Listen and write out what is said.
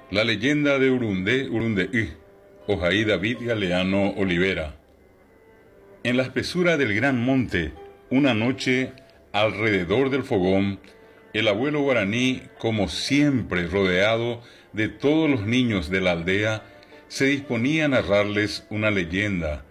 La leyenda de Urundé Urundeí, Ojaí David Galeano Olivera. En la espesura del gran monte, una noche, alrededor del fogón, el abuelo guaraní, como siempre rodeado de todos los niños de la aldea, se disponía a narrarles una leyenda